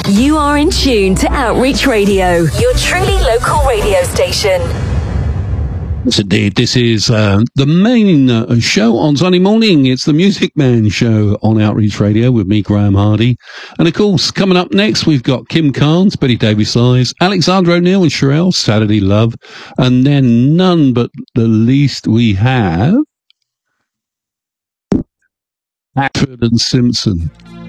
You are in tune to Outreach Radio, your truly local radio station. Yes, indeed. This is the main show on Sunday morning. It's the Music Man show on Outreach Radio with me, Graham Hardy. And of course, coming up next, we've got Kim Carnes, Betty Davis Size, Alexander O'Neill and Sherelle, Saturday Love. And then none but the least we have Hatford and Simpson.